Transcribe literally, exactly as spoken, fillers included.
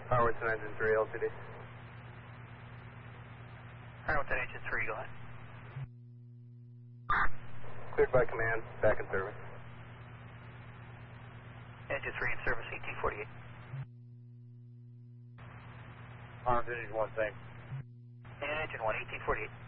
Harwinton Engine three, L T D. Harwinton Engine three, go ahead. Cleared by command, back in service. Engine three in service, E T forty-eight. Harwinton Engine one, same. And Engine one, E T forty-eight.